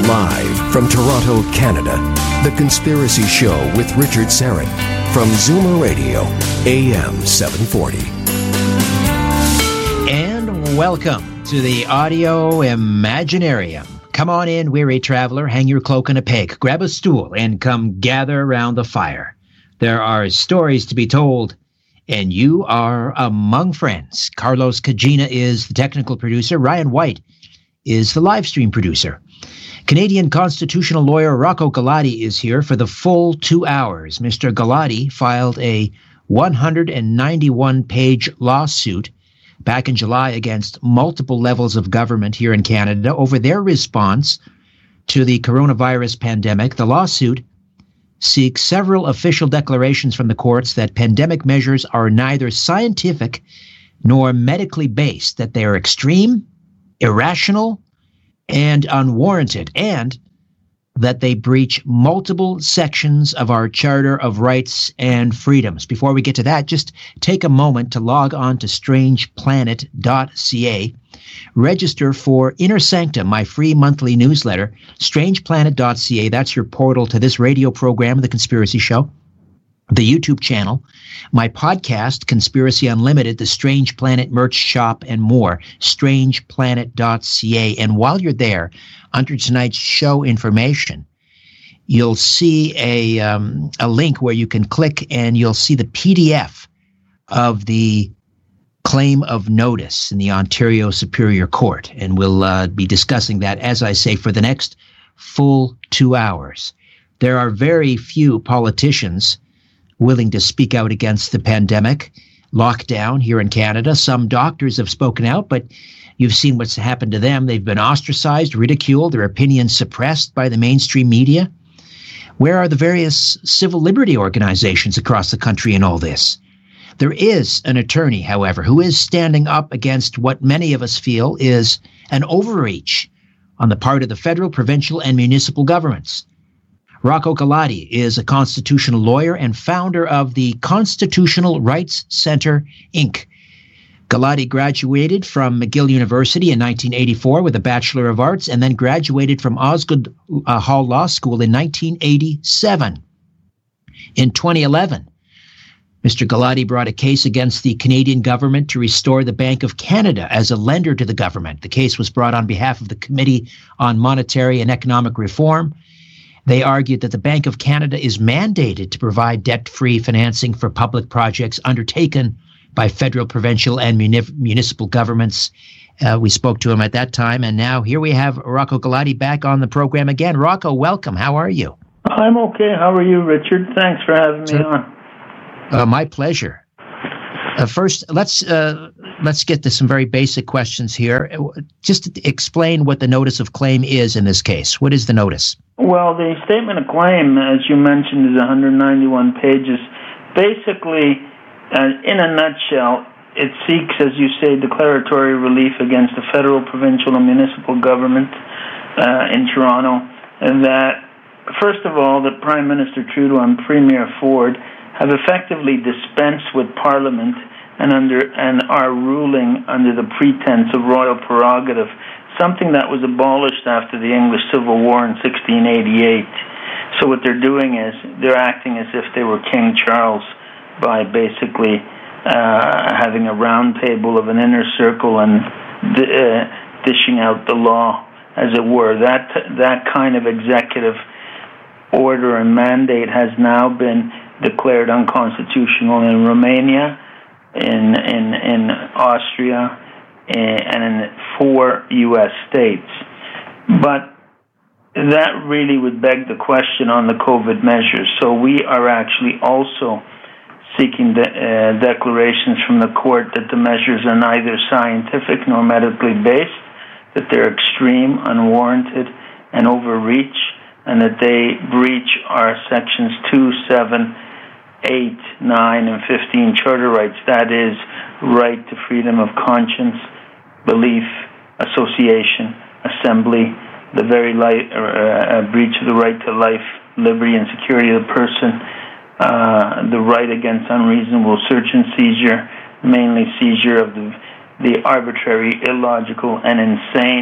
Live from Toronto, Canada, The Conspiracy Show with Richard Syrett from Zoomer Radio, AM 740. And welcome to the Audio Imaginarium. Come on in, weary traveler, hang your cloak and a peg, grab a stool, and come gather around the fire. There are stories to be told, and you are among friends. Carlos Cagina is the technical producer. Ryan White is the live stream producer. Canadian constitutional lawyer Rocco Galati is here for the full 2 hours. Mr. Galati filed a 191-page lawsuit back in July against multiple levels of government here in Canada over their response to the coronavirus pandemic. The lawsuit seeks several official declarations from the courts that pandemic measures are neither scientific nor medically based, that they are extreme, irrational, and unwarranted, and that they breach multiple sections of our Charter of Rights and Freedoms. Before we get to that, just take a moment to log on to strangeplanet.ca. Register for Inner Sanctum, my free monthly newsletter. Strangeplanet.ca, that's your portal to this radio program, The Conspiracy Show, the YouTube channel, my podcast, Conspiracy Unlimited, the Strange Planet merch shop, and more. Strangeplanet.ca. And while you're there, under tonight's show information, you'll see a link where you can click and you'll see the PDF of the claim of notice in the Ontario Superior Court. And we'll be discussing that, as I say, for the next full 2 hours. There are very few politicians willing to speak out against the pandemic lockdown here in Canada. Some doctors have spoken out, but you've seen what's happened to them. They've been ostracized, ridiculed, their opinions suppressed by the mainstream media. Where are the various civil liberty organizations across the country in all this? There is an attorney, however, who is standing up against what many of us feel is an overreach on the part of the federal, provincial, and municipal governments. Rocco Galati is a constitutional lawyer and founder of the Constitutional Rights Center, Inc. Galati graduated from McGill University in 1984 with a Bachelor of Arts and then graduated from Osgoode Hall Law School in 1987. In 2011, Mr. Galati brought a case against the Canadian government to restore the Bank of Canada as a lender to the government. The case was brought on behalf of the Committee on Monetary and Economic Reform. They argued that the Bank of Canada is mandated to provide debt-free financing for public projects undertaken by federal, provincial, and municipal governments. We spoke to him at that time, and now here we have Rocco Galati back on the program again. Rocco, welcome. How are you? I'm okay. How are you, Richard? Thanks for having me on. My pleasure. First, let's get to some very basic questions here. Just explain what the notice of claim is in this case. What is the notice? Well, the statement of claim, as you mentioned, is 191 pages. Basically, in a nutshell, it seeks, as you say, declaratory relief against the federal, provincial, and municipal government in Toronto, and that, first of all, that Prime Minister Trudeau and Premier Ford have effectively dispensed with Parliament and are ruling under the pretense of royal prerogative, something that was abolished after the English Civil War in 1688. So what they're doing is they're acting as if they were King Charles by basically having a round table of an inner circle and dishing out the law, as it were. That kind of executive order and mandate has now been declared unconstitutional in Romania, in Austria, and in 4 U.S. states. But that really would beg the question on the COVID measures. So we are actually also seeking declarations from the court that the measures are neither scientific nor medically based, that they're extreme, unwarranted, and overreach, and that they breach our sections 2, 7, 8, 9, and 15 charter rights. That is, right to freedom of conscience, belief, association, assembly, the very breach of the right to life, liberty, and security of the person, the right against unreasonable search and seizure, mainly seizure of the arbitrary, illogical, and insane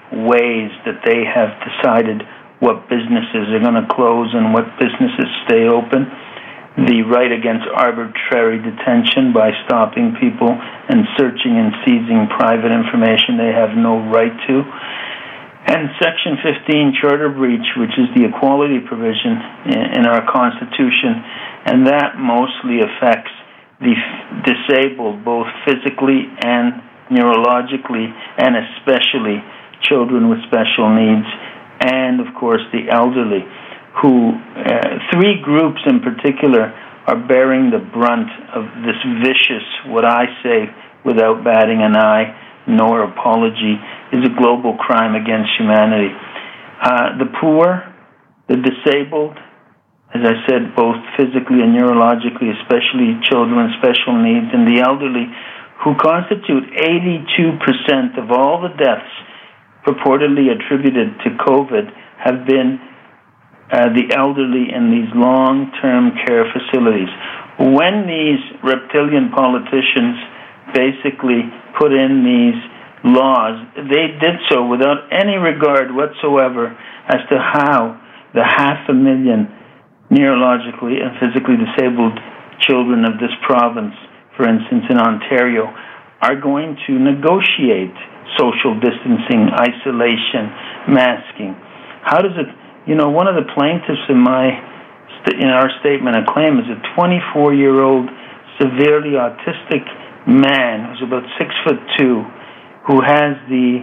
ways that they have decided what businesses are going to close and what businesses stay open. The right against arbitrary detention by stopping people and searching and seizing private information they have no right to. And Section 15 charter breach, which is the equality provision in our Constitution, and that mostly affects the disabled, both physically and neurologically, and especially children with special needs, and of course the elderly, who three groups in particular are bearing the brunt of this vicious, what I say without batting an eye nor apology, is a global crime against humanity. The poor, the disabled, as I said, both physically and neurologically, especially children with special needs, and the elderly, who constitute 82% of all the deaths purportedly attributed to COVID, have been the elderly in these long-term care facilities. When these reptilian politicians basically put in these laws, they did so without any regard whatsoever as to how the 500,000 neurologically and physically disabled children of this province, for instance in Ontario, are going to negotiate social distancing, isolation, masking. How does it, one of the plaintiffs in our statement of claim is a 24-year-old severely autistic man who's about 6'2", who has the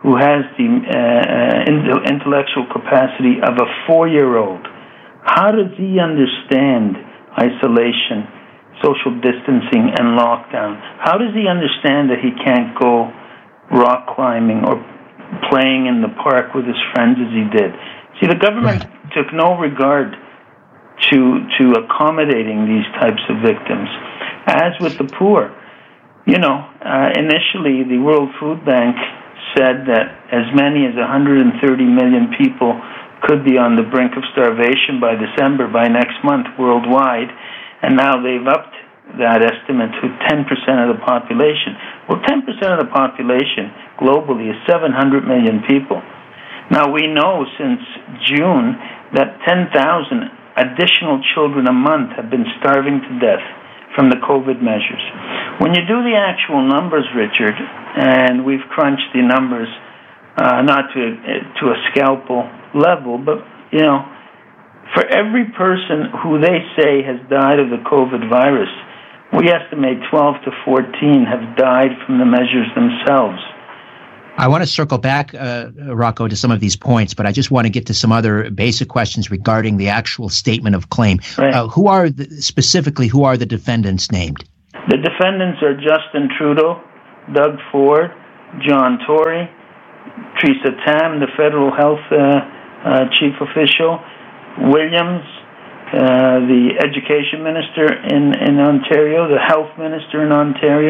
intellectual capacity of a 4-year-old. How does he understand isolation, social distancing, and lockdown? How does he understand that he can't go rock climbing or playing in the park with his friends as he did? See, the government took no regard to accommodating these types of victims. As with the poor, initially the World Food Bank said that as many as 130 million people could be on the brink of starvation by December, by next month, worldwide, and now they've upped that estimate to 10% of the population. Well, 10% of the population globally is 700 million people. Now, we know since June that 10,000 additional children a month have been starving to death from the COVID measures. When you do the actual numbers, Richard, and we've crunched the numbers, not to a scalpel level, but, for every person who they say has died of the COVID virus, we estimate 12 to 14 have died from the measures themselves. I want to circle back, Rocco, to some of these points, but I just want to get to some other basic questions regarding the actual statement of claim. Right. Who are the defendants named? The defendants are Justin Trudeau, Doug Ford, John Tory, Theresa Tam, the federal health chief official, Williams, the education minister in Ontario, the health minister in Ontario,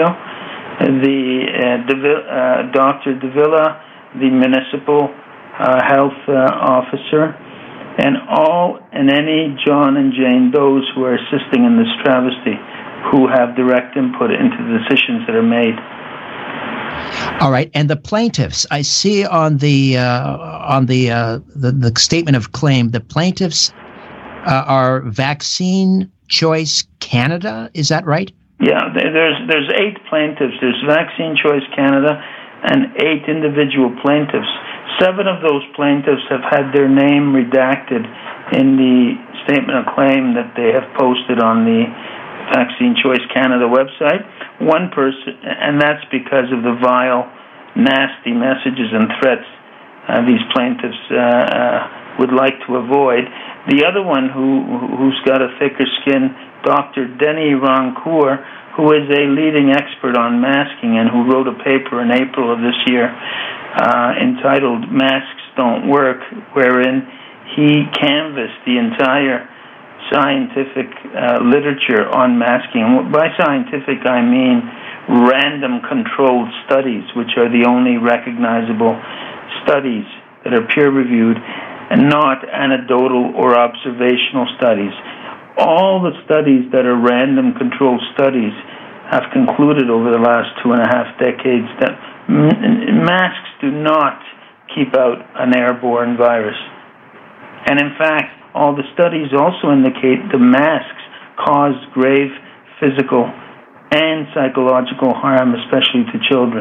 Dr. Davila, the municipal health officer, and any John and Jane Does who are assisting in this travesty, who have direct input into the decisions that are made. All right, and the plaintiffs, I see on the statement of claim, the plaintiffs are Vaccine Choice Canada. Is that right? Yeah, there's 8 plaintiffs. There's Vaccine Choice Canada and 8 individual plaintiffs. 7 of those plaintiffs have had their name redacted in the statement of claim that they have posted on the Vaccine Choice Canada website. One person, and that's because of the vile, nasty messages and threats these plaintiffs would like to avoid. The other one who's got a thicker skin, Dr. Denis Rancourt, who is a leading expert on masking and who wrote a paper in April of this year entitled Masks Don't Work, wherein he canvassed the entire scientific literature on masking. By scientific, I mean random controlled studies, which are the only recognizable studies that are peer-reviewed, and not anecdotal or observational studies. All the studies that are random controlled studies have concluded over the last 2.5 decades that masks do not keep out an airborne virus. And in fact, all the studies also indicate the masks cause grave physical and psychological harm, especially to children.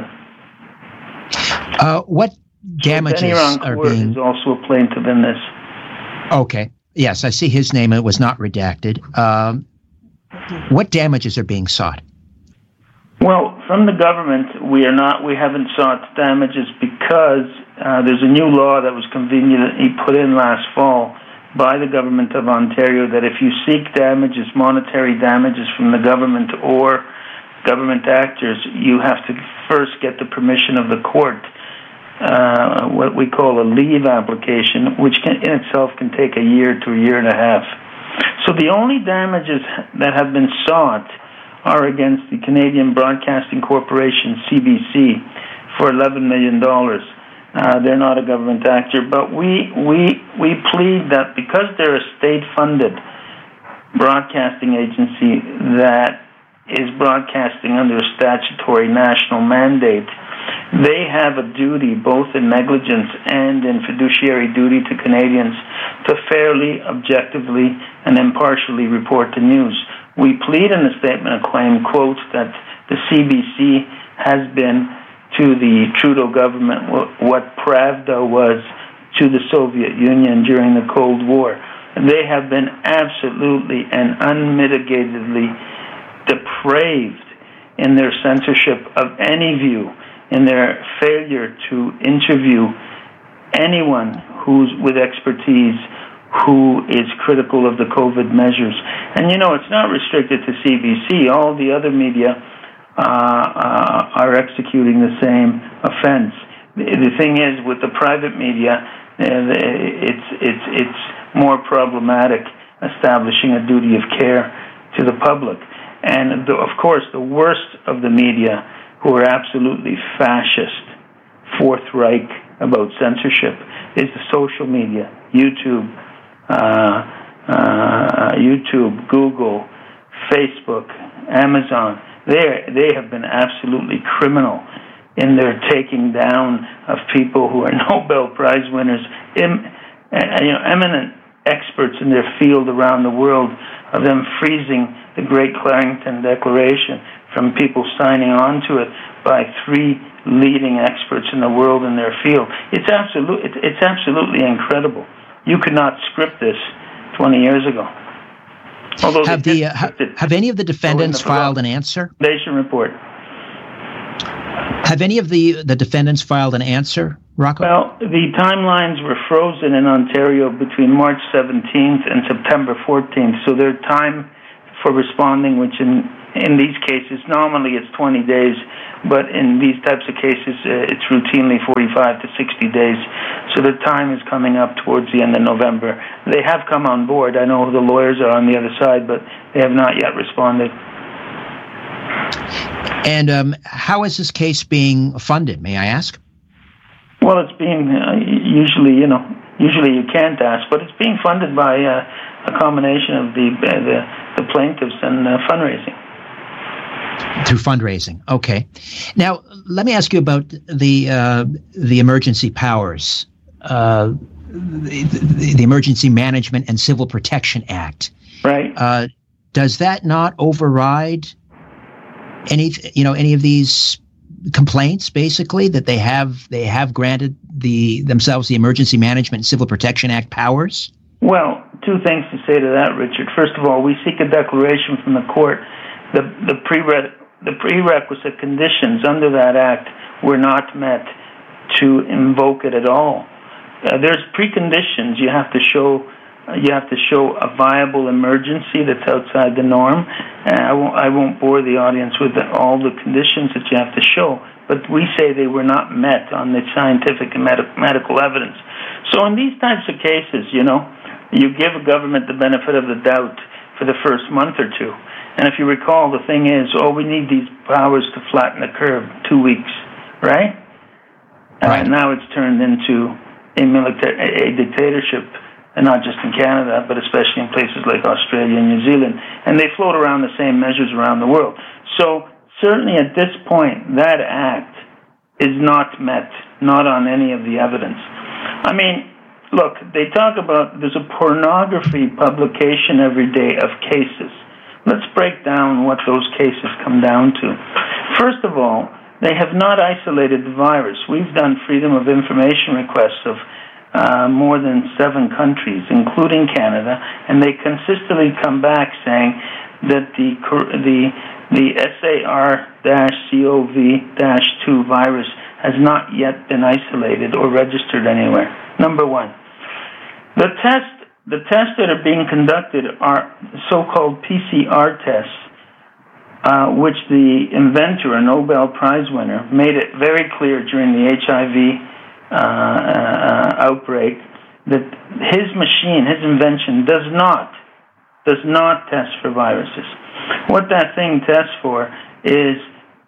What damages are being... is also a plaintiff in this. Okay. Yes, I see his name. It was not redacted. What damages are being sought? Well, from the government, we haven't sought damages because there's a new law that was conveniently put in last fall by the government of Ontario that if you seek damages, monetary damages from the government or government actors, you have to first get the permission of the court, what we call a leave application, which in itself can take a year to a year and a half. So the only damages that have been sought are against the Canadian Broadcasting Corporation, CBC, for $11 million. They're not a government actor, but we plead that because they're a state-funded broadcasting agency that is broadcasting under a statutory national mandate, they have a duty, both in negligence and in fiduciary duty to Canadians, to fairly, objectively, and impartially report the news. We plead in the statement of claim, quote, that the CBC has been to the Trudeau government what Pravda was to the Soviet Union during the Cold War. They have been absolutely and unmitigatedly depraved in their censorship of any view, in their failure to interview anyone who's with expertise who is critical of the COVID measures. And, it's not restricted to CBC. All the other media are executing the same offense. The thing is, with the private media, it's more problematic establishing a duty of care to the public. And, of course, the worst of the media, who are absolutely fascist, Fourth Reich about censorship, is the social media, YouTube, Google, Facebook, Amazon. They have been absolutely criminal in their taking down of people who are Nobel Prize winners, eminent experts in their field around the world, of them freezing the Great Clarington Declaration from people signing on to it by 3 leading experts in the world in their field. It's absolutely incredible. You could not script this 20 years ago. Although have any of the defendants filed an answer? Foundation report. Have any of the defendants filed an answer, Rocco? Well, the timelines were frozen in Ontario between March 17th and September 14th, so their time for responding, which in these cases, normally it's 20 days, but in these types of cases, it's routinely 45 to 60 days. So the time is coming up towards the end of November. They have come on board. I know the lawyers are on the other side, but they have not yet responded. And how is this case being funded, may I ask? Well, it's being usually you can't ask, but it's being funded by a combination of the plaintiffs and fundraising. Through fundraising, okay. Now, let me ask you about the emergency powers, the Emergency Management and Civil Protection Act. Right. Does that not override any of these complaints, basically, that they have granted themselves the Emergency Management and Civil Protection Act powers? Well, 2 things to say to that, Richard. First of all, we seek a declaration from the court. The prerequisite conditions under that act were not met to invoke it at all. There's preconditions. You have to show a viable emergency that's outside the norm. I won't bore the audience with all the conditions that you have to show, but we say they were not met on the scientific and medical evidence. So in these types of cases, you give a government the benefit of the doubt for the first month or two. And if you recall, the thing is, we need these powers to flatten the curve, 2 weeks, right? Right. Now it's turned into a dictatorship, and not just in Canada, but especially in places like Australia and New Zealand. And they float around the same measures around the world. So certainly at this point, that act is not met, not on any of the evidence. I mean, look, they talk about there's a pornography publication every day of cases. Let's break down what those cases come down to. First of all, they have not isolated the virus. We've done freedom of information requests of more than 7 countries, including Canada, and they consistently come back saying that the SARS-CoV-2 virus has not yet been isolated or registered anywhere. Number one. The tests that are being conducted are so-called PCR tests, which the inventor, a Nobel Prize winner, made it very clear during the HIV outbreak that his machine, his invention, does not test for viruses. What that thing tests for is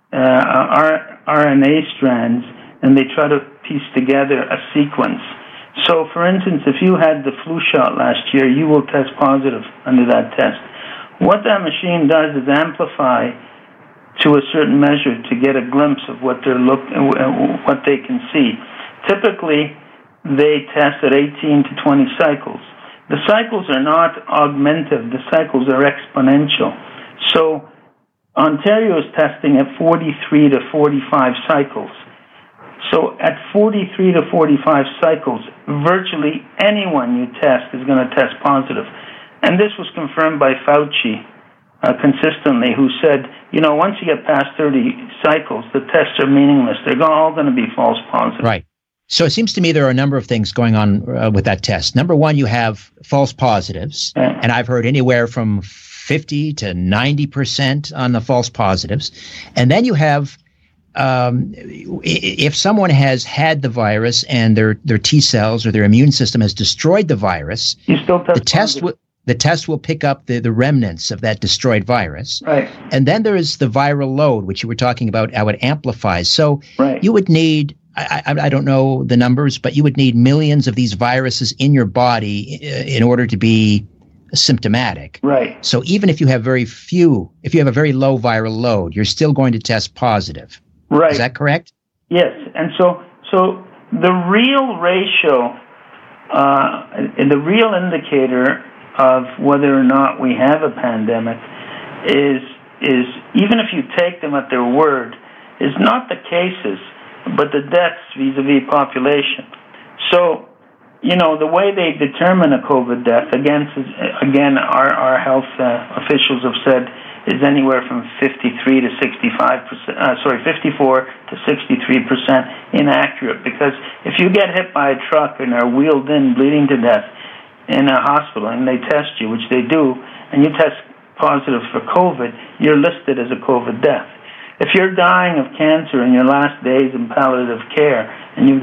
RNA strands, and they try to piece together a sequence. So, for instance, if you had the flu shot last year, you will test positive under that test. What that machine does is amplify to a certain measure to get a glimpse of what they can see. Typically, they test at 18 to 20 cycles. The cycles are not augmentive. The cycles are exponential. So, Ontario is testing at 43 to 45 cycles. So at 43 to 45 cycles, virtually anyone you test is going to test positive. And this was confirmed by Fauci consistently, who said, once you get past 30 cycles, the tests are meaningless. They're all going to be false positives. Right. So it seems to me there are a number of things going on with that test. Number one, you have false positives, and I've heard anywhere from 50 to 90% on the false positives. And then you have if someone has had the virus and their T cells or their immune system has destroyed the virus, the test will pick up the remnants of that destroyed virus. Right. And then there is the viral load, which you were talking about, how it amplifies. So you would need, I don't know the numbers, but you would need millions of these viruses in your body in order to be symptomatic. Right. So even if you have if you have a very low viral load, you're still going to test positive. Right. Is that correct? Yes. And so the real ratio, the real indicator of whether or not we have a pandemic is even if you take them at their word, is not the cases, but the deaths vis-a-vis population. So, the way they determine a COVID death, again, our health officials have said, is anywhere from 54 to 63% inaccurate. Because if you get hit by a truck and are wheeled in bleeding to death in a hospital and they test you, which they do, and you test positive for COVID, you're listed as a COVID death. If you're dying of cancer in your last days in palliative care and you've